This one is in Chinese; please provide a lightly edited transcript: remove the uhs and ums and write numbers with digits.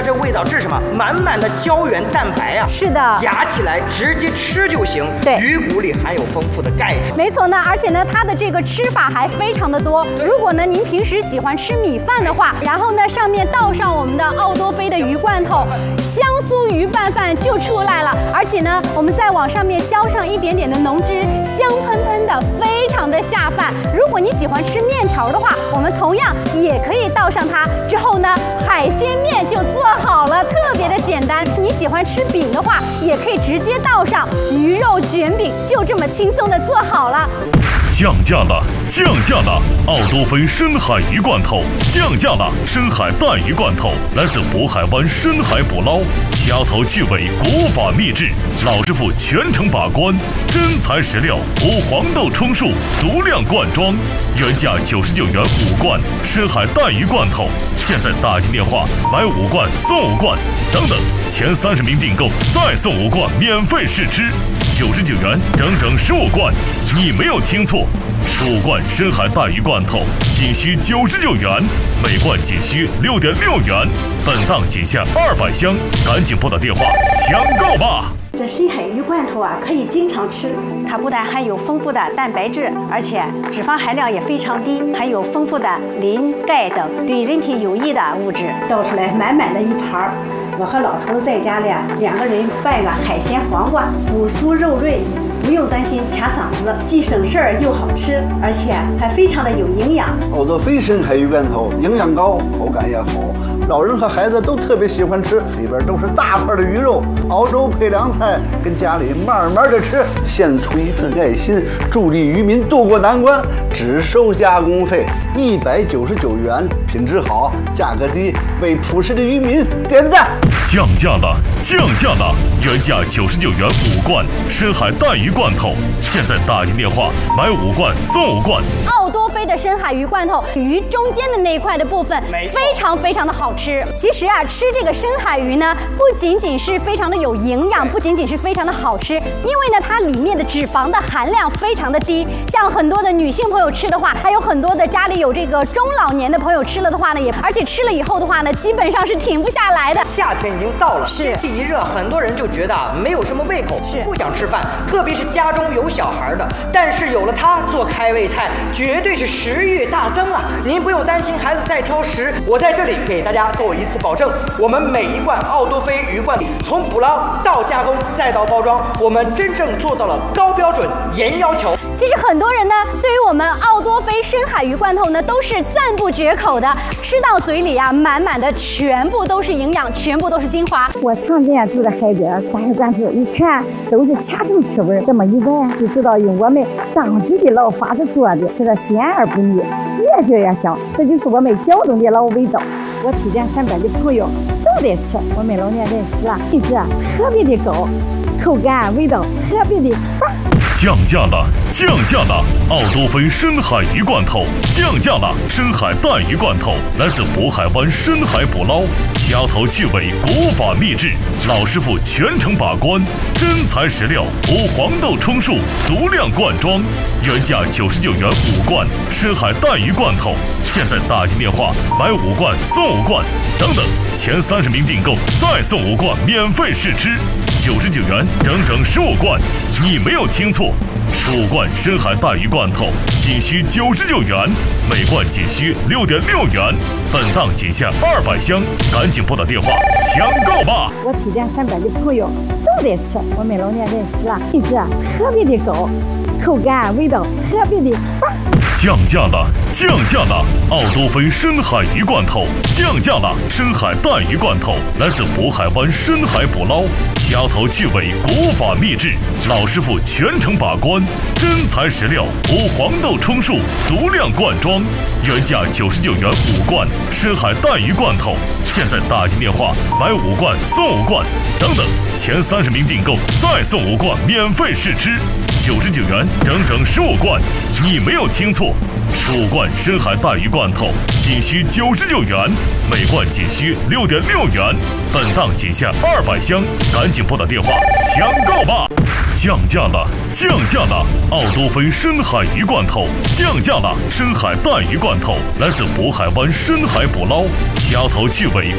这味道，这是什么？满满的胶原蛋白呀！ 是的， 夹起来直接吃就行。 对， 鱼骨里含有丰富的钙质。 没错呢，而且呢，它的这个吃法还非常的多。如果呢您平时喜欢吃米饭的话，然后呢上面倒上我们的奥多菲的鱼罐头，香酥鱼拌饭就出来了。而且呢，我们再往上面浇上一点点的浓汁，香喷喷的，非常的下饭。如果你喜欢吃面条的话，我们同样也可以倒上它。之后呢，海鲜面就做好了，特别的简单。你喜欢吃饼的话，也可以直接倒上鱼肉卷饼，就这么轻松的做好了。 降价了，降价了！奥多菲深海鱼罐头降价了，深海带鱼罐头来自渤海湾深海捕捞，掐头去尾，古法秘制，老师傅全程把关，真材实料，无黄豆充数，足量灌装，原价99元5罐深海带鱼罐头，现在打进电话买5罐送5罐，等等，前30名订购再送5罐免费试吃，99元整整15罐，你没有听错，15罐深海带鱼罐头仅需99元，每罐仅需6.6元，本档仅限200箱，赶紧拨打电话抢购吧！ 这深海鱼罐头啊，可以经常吃。它不但含有丰富的蛋白质，而且脂肪含量也非常低，含有丰富的磷、钙等对人体有益的物质。倒出来满满的一盘儿，我和老头在家里2个人拌个海鲜黄瓜，骨酥肉润。不用担心卡嗓子，既省事儿又好吃，而且还非常的有营养。 奥多菲深海鱼罐头营养高，口感也好，老人和孩子都特别喜欢吃。里边都是大块的鱼肉，熬粥配凉菜，跟家里慢慢的吃，献出一份爱心，助力渔民渡过难关。只收加工费199元，品质好，价格低，为朴实的渔民点赞。 降价了，降价了！原价99元5罐深海带鱼罐头，现在打进电话买5罐送5罐。 奥多菲的深海鱼罐头，鱼中间的那一块的部分非常非常的好吃。其实啊，吃这个深海鱼呢，不仅仅是非常的有营养，不仅仅是非常的好吃，因为呢，它里面的脂肪的含量非常的低。像很多的女性朋友吃的话，还有很多的家里有这个中老年的朋友吃了的话呢，而且吃了以后的话呢，基本上是停不下来的。 夏天已经到了， 是天气一热，很多人就觉得没有什么胃口， 是不想吃饭，特别是家中有小孩的。但是有了它做开胃菜，绝对是食欲大增啊！您不用担心孩子再挑食，我在这里给大家做一次保证，我们每一罐奥多菲鱼罐从捕捞到加工再到包装，我们真正做到了高标准、严要求。 其实很多人呢，对于我们奥多菲深海鱼罐头呢，都是赞不绝口的，吃到嘴里啊，满满的全部都是营养，全部都是精华。 我常年住在海边，大鱼罐头一看都是掐头吃味儿，这么一闻就知道用我们当地的老法子做的，吃的鲜而不腻，越嚼越香，这就是我们胶东的老味道。我推荐身边的朋友都得吃，我们老年人吃了品质特别的高，口感味道特别的棒。 降价了，降价了！奥多菲深海鱼罐头降价了，深海带鱼罐头来自渤海湾深海捕捞，掐头去尾，古法秘制，老师傅全程把关，真材实料，无黄豆充数，足量灌装，原价99元5罐深海带鱼罐头，现在打进电话买5罐送5罐，等等，前30名订购再送5罐免费试吃，99元整整15罐，你没有听错，15罐深海带鱼罐头仅需99元，每罐仅需6.6元，本档仅限200箱，赶紧拨打电话抢购吧！ 我推荐身边的朋友都得吃，我们老年人吃了品质特别的高，口感味道特别的棒。 降价了，降价了！奥多菲深海鱼罐头降价了，深海带鱼罐头来自渤海湾深海捕捞，掐头去尾，古法秘制，老师傅全程把关，真材实料，无黄豆充数，足量灌装，原价99元5罐深海带鱼罐头，现在打进电话买5罐送5罐，等等，前30名订购再送5罐免费试吃，99元整整15罐，你没有听错，15罐深海带鱼罐头仅需99元，每罐仅需6.6元，本档仅限200箱，赶紧拨打电话抢购吧！降价了，降价了！奥多菲深海鱼罐头降价了，深海带鱼罐头来自渤海湾深海捕捞，掐头去尾，